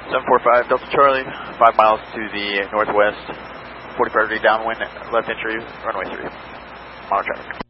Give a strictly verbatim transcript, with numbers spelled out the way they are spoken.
seven four five, Delta Charlie, five miles to the northwest, forty-five degree downwind, left entry, runway three. Monitor traffic.